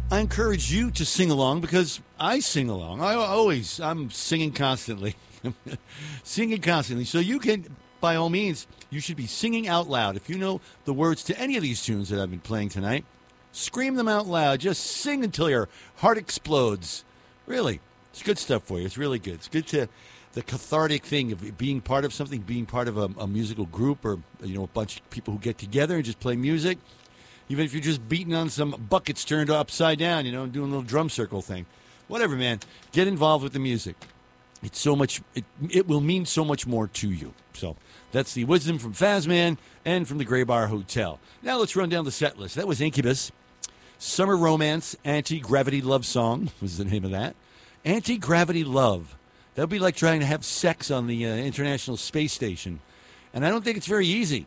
I encourage you to sing along because I sing along. I'm singing constantly. Singing constantly. So you can, by all means, you should be singing out loud. If you know the words to any of these tunes that I've been playing tonight, scream them out loud. Just sing until your heart explodes. Really, it's good stuff for you. It's really good. It's good to the cathartic thing of being part of something, being part of a musical group or, a bunch of people who get together and just play music. Even if you're just beating on some buckets turned upside down, doing a little drum circle thing. Whatever, man. Get involved with the music. It's so much. It will mean so much more to you. So that's the wisdom from Fazman and from the Gray Bar Hotel. Now let's run down the set list. That was Incubus. Summer Romance, Anti-Gravity Love Song was the name of that. Anti-Gravity Love. That would be like trying to have sex on the International Space Station. And I don't think it's very easy.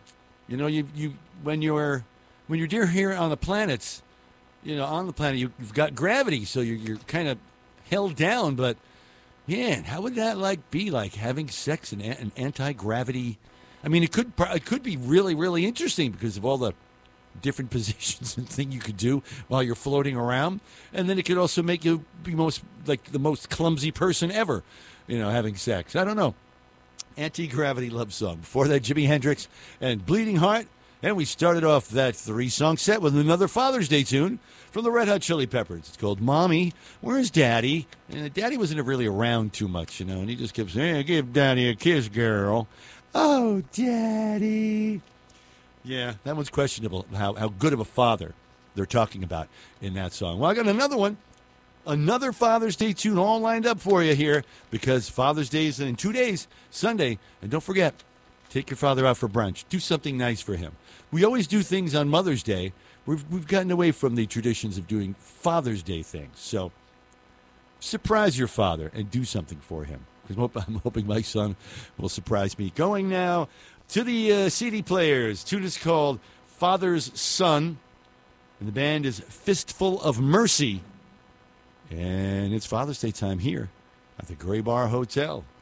When you're here on the planets, on the planet, you've got gravity, so you're kind of held down. But, man, how would that be like having sex in an anti-gravity? I mean, it could be really, really interesting because of all the different positions and things you could do while you're floating around. And then it could also make you be the most clumsy person ever, having sex. I don't know. Anti-Gravity Love Song. Before that, Jimi Hendrix and Bleeding Heart. And we started off that 3-song set with another Father's Day tune from the Red Hot Chili Peppers. It's called Mommy, Where's Daddy? And Daddy wasn't really around too much, and he just kept saying, hey, give Daddy a kiss, girl. Oh, Daddy. Yeah, that one's questionable, how good of a father they're talking about in that song. Well, I got another one. Another Father's Day tune all lined up for you here because Father's Day is in 2 days, Sunday. And don't forget, take your father out for brunch. Do something nice for him. We always do things on Mother's Day. We've gotten away from the traditions of doing Father's Day things. So surprise your father and do something for him. Because I'm hoping my son will surprise me. Going now to the CD players. Tune is called Father's Son. And the band is Fistful of Mercy. And it's Father's Day time here at the Gray Bar Hotel.